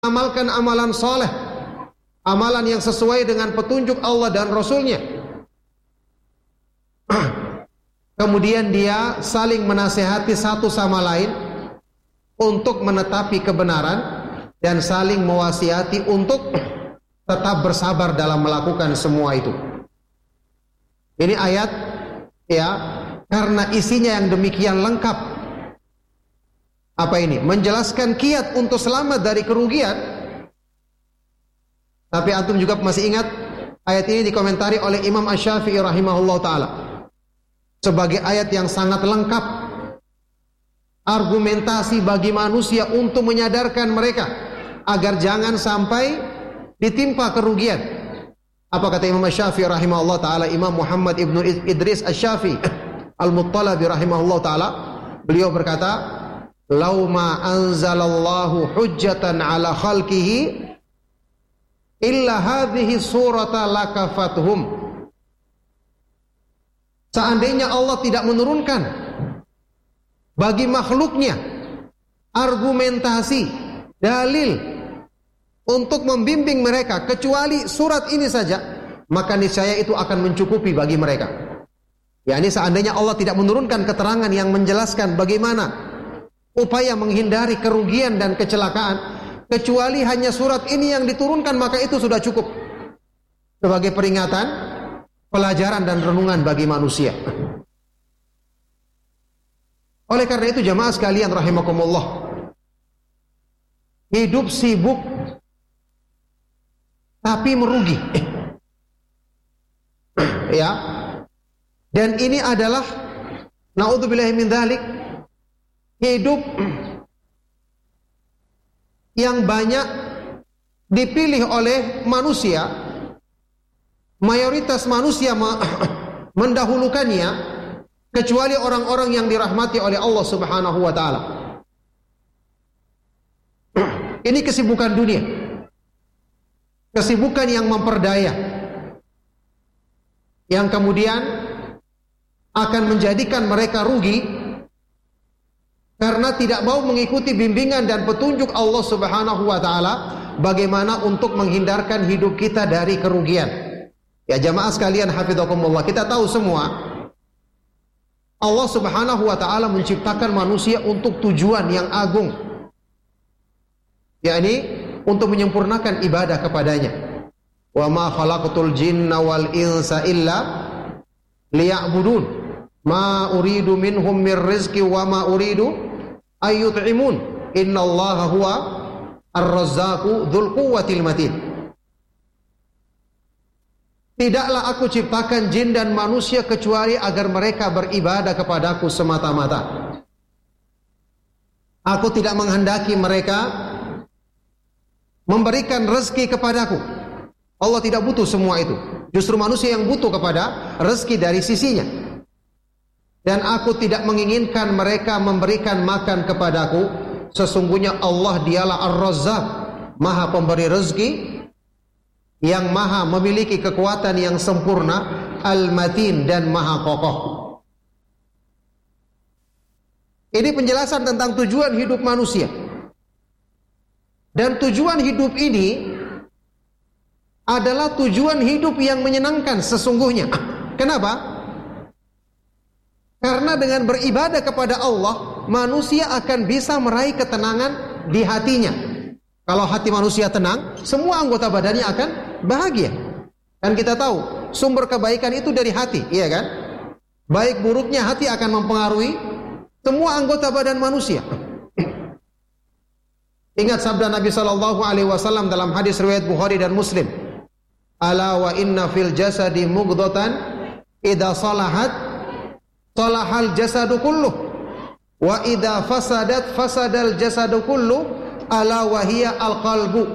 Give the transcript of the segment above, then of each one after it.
amalkan amalan soleh, amalan yang sesuai dengan petunjuk Allah dan Rasulnya. Kemudian dia saling menasehati satu sama lain untuk menetapi kebenaran dan saling mewasiati untuk tetap bersabar dalam melakukan semua itu. Ini ayat ya, karena isinya yang demikian lengkap. Apa ini? Menjelaskan kiat untuk selamat dari kerugian. Tapi antum juga masih ingat ayat ini dikomentari oleh Imam Asy-Syafi'i rahimahullah ta'ala sebagai ayat yang sangat lengkap, argumentasi bagi manusia untuk menyadarkan mereka agar jangan sampai ditimpa kerugian. Apa kata Imam Asy-Syafi'i rahimahullah ta'ala? Imam Muhammad ibnu Idris Asy-Syafi'i Al-Muttalabi rahimahullah ta'ala, beliau berkata, "Lau ma anzalallahu hujjatan ala khalqihi illa hadhihi surata lakafathum." Seandainya Allah tidak menurunkan bagi makhluknya argumentasi, dalil untuk membimbing mereka kecuali surat ini saja, maka niscaya itu akan mencukupi bagi mereka. Ya, ini seandainya Allah tidak menurunkan keterangan yang menjelaskan bagaimana upaya menghindari kerugian dan kecelakaan, kecuali hanya surat ini yang diturunkan, maka itu sudah cukup sebagai peringatan, pelajaran dan renungan bagi manusia. Oleh karena itu jamaah sekalian rahimakumullah, hidup sibuk tapi merugi. Ya. Dan ini adalah naudzubillahi min dzalik, hidup yang banyak dipilih oleh manusia. Mayoritas manusia mendahulukannya, kecuali orang-orang yang dirahmati oleh Allah Subhanahu wa taala. Ini kesibukan dunia, kesibukan yang memperdaya, yang kemudian akan menjadikan mereka rugi karena tidak mau mengikuti bimbingan dan petunjuk Allah Subhanahu wa taala bagaimana untuk menghindarkan hidup kita dari kerugian. Ya jamaah sekalian hafizakumullah, kita tahu semua Allah Subhanahu wa taala menciptakan manusia untuk tujuan yang agung, yakni untuk menyempurnakan ibadah kepadanya. Wa ma khalaqatul jinna wal insa illa liya'budun ma uridu minhum mir rizqi wa ma uridu ayyut'imun innallaha huwa ar-razzaqu dzul quwwatil matin. Tidaklah aku ciptakan jin dan manusia kecuali agar mereka beribadah kepadaku semata-mata. Aku tidak menghendaki mereka memberikan rezeki kepadaku. Allah tidak butuh semua itu. Justru manusia yang butuh kepada rezeki dari sisinya. Dan aku tidak menginginkan mereka memberikan makan kepadaku. Sesungguhnya Allah dialah Ar-Razzaq, Maha pemberi rezeki, yang maha memiliki kekuatan yang sempurna, Al-Matin, dan maha kokoh. Ini penjelasan tentang tujuan hidup manusia. Dan tujuan hidup ini adalah tujuan hidup yang menyenangkan sesungguhnya. Kenapa? Karena dengan beribadah kepada Allah, manusia akan bisa meraih ketenangan di hatinya. Kalau hati manusia tenang, semua anggota badannya akan bahagia. Dan kita tahu sumber kebaikan itu dari hati, iya kan? Baik buruknya hati akan mempengaruhi semua anggota badan manusia. Ingat sabda Nabi sallallahu alaihi wasallam dalam hadis riwayat Bukhari dan Muslim, "Ala wa inna fil jasadi mughdatan idza salahat salahal jasadu kulluh wa idza fasadat fasadal jasadu kulluh ala wa hiya al-qalbu."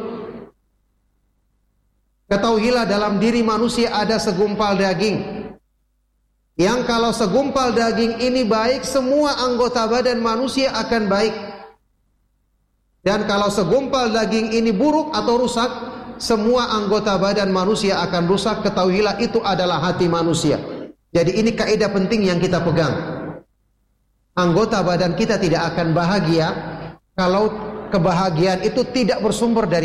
Ketahuilah dalam diri manusia ada segumpal daging, yang kalau segumpal daging ini baik, semua anggota badan manusia akan baik. Dan kalau segumpal daging ini buruk atau rusak, semua anggota badan manusia akan rusak. Ketahuilah itu adalah hati manusia. Jadi ini kaidah penting yang kita pegang. Anggota badan kita tidak akan bahagia kalau kebahagiaan itu tidak bersumber dari